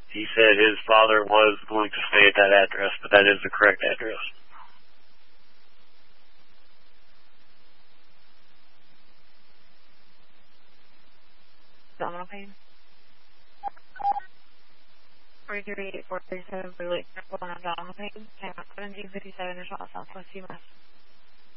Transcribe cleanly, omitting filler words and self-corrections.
he said his father was going to stay at that address, but that is the correct address. Abdominal pain. 438437 Blue Lake Circle and abdominal pain. Came out 1757 or Southwest UMass.